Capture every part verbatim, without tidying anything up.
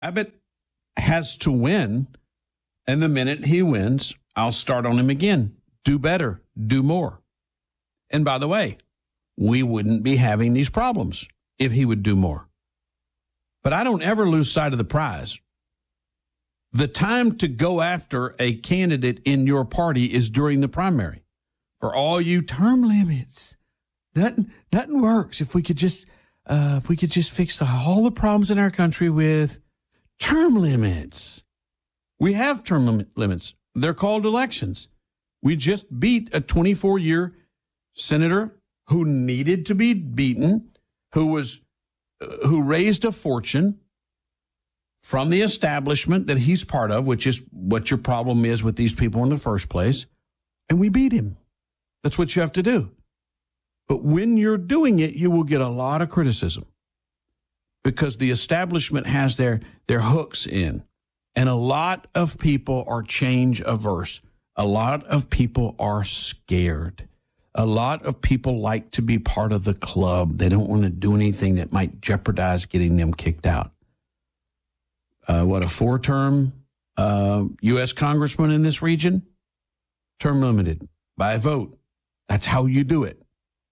Abbott has to win, and the minute he wins, I'll start on him again. Do better, do more. And by the way, we wouldn't be having these problems if he would do more. But I don't ever lose sight of the prize. The time to go after a candidate in your party is during the primary. For all you term limits, nothing, nothing works. If we could just, uh, if we could just fix the, all the problems in our country with term limits. We have term lim- limits. They're called elections. We just beat a twenty-four year senator who needed to be beaten, who was, uh, who raised a fortune from the establishment that he's part of, which is what your problem is with these people in the first place, and we beat him. That's what you have to do. But when you're doing it, you will get a lot of criticism because the establishment has their, their hooks in, and a lot of people are change averse. A lot of people are scared. A lot of people like to be part of the club. They don't want to do anything that might jeopardize getting them kicked out. Uh, what, a four-term uh, U S congressman in this region? Term limited by a vote. That's how you do it.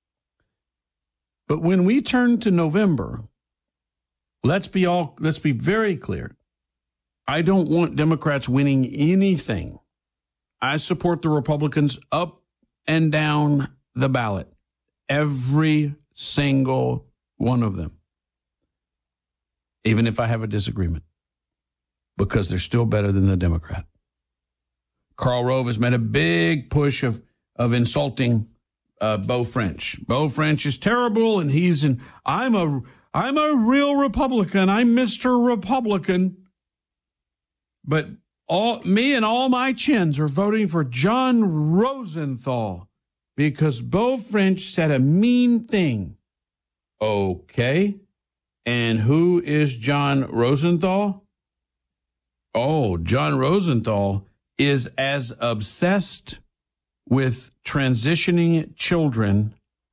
But when we turn to November, let's be all let's be very clear. I don't want Democrats winning anything. I support the Republicans up and down the ballot, every single one of them, even if I have a disagreement, because they're still better than the Democrat. Karl Rove has made a big push of, of insulting uh, Beau French. Beau French is terrible, and he's in, I'm a, I'm a real Republican. I'm Mister Republican. But all me and all my chins are voting for John Rosenthal because Beau French said a mean thing. Okay. And who is John Rosenthal? Oh, John Rosenthal is as obsessed with transitioning children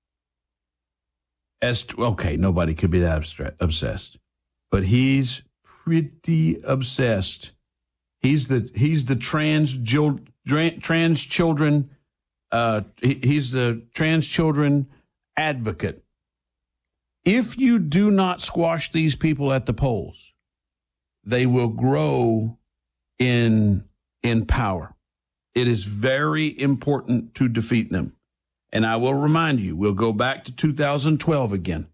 as, okay, nobody could be that abstra- obsessed, but he's pretty obsessed. He's the he's the trans trans children. Uh, he, he's the trans children advocate. If you do not squash these people at the polls, they will grow in in power. It is very important to defeat them. And I will remind you, we'll go back to two thousand twelve again.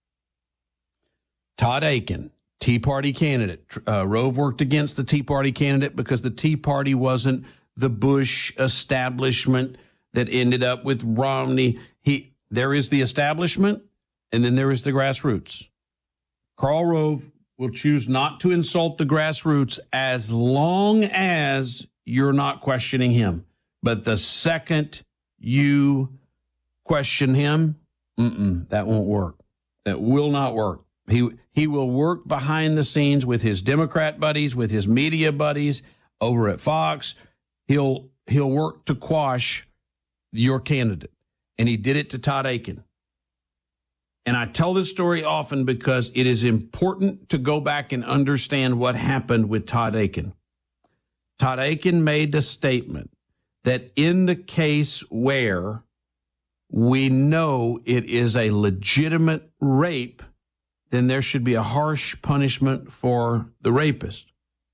Todd Akin, Tea Party candidate. Uh, Rove worked against the Tea Party candidate because the Tea Party wasn't the Bush establishment that ended up with Romney. He, there is the establishment, and then there is the grassroots. Karl Rove will choose not to insult the grassroots as long as you're not questioning him. But the second you question him, mm-mm, that won't work. That will not work. He he will work behind the scenes with his Democrat buddies, with his media buddies over at Fox. He'll he'll work to quash your candidate. And he did it to Todd Akin. And I tell this story often because it is important to go back and understand what happened with Todd Akin. Todd Akin made a statement that in the case where we know it is a legitimate rape, then there should be a harsh punishment for the rapist.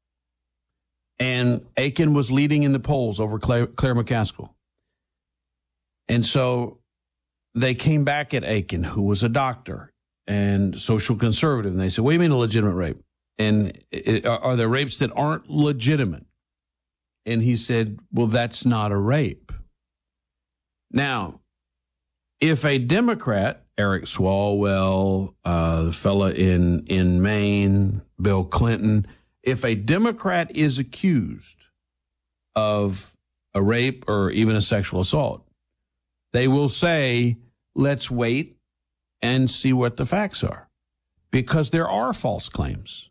And Akin was leading in the polls over Claire, Claire McCaskill. And so they came back at Akin, who was a doctor and social conservative. And they said, what do you mean a legitimate rape? And it, are there rapes that aren't legitimate? And he said, well, that's not a rape. Now, if a Democrat, Eric Swalwell, uh, the fella in, in Maine, Bill Clinton, if a Democrat is accused of a rape or even a sexual assault, they will say, let's wait and see what the facts are, because there are false claims.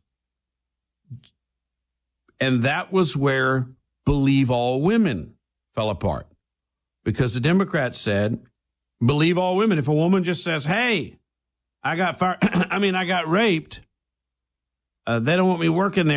And that was where Believe All Women fell apart, because the Democrats said, believe all women. If a woman just says, hey, I got fired, I mean, I got raped, uh, they don't want me working there.